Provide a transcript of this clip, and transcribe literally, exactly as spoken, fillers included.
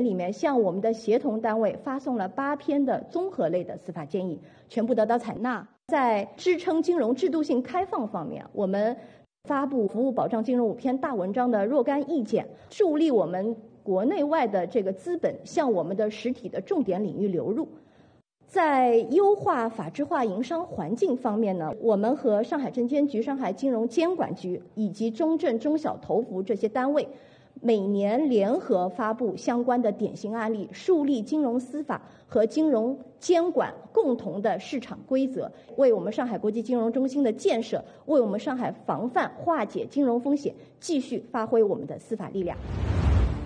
里面向我们的协同单位发送了八篇的综合类的司法建议，全部得到采纳。在支撑金融制度性开放方面，我们发布服务保障金融五篇大文章的若干意见，助力我们国内外的这个资本向我们的实体的重点领域流入。在优化法治化营商环境方面呢，我们和上海证监局、上海金融监管局以及中证、中小投服这些单位，每年联合发布相关的典型案例，树立金融司法和金融监管共同的市场规则，为我们上海国际金融中心的建设，为我们上海防范化解金融风险继续发挥我们的司法力量。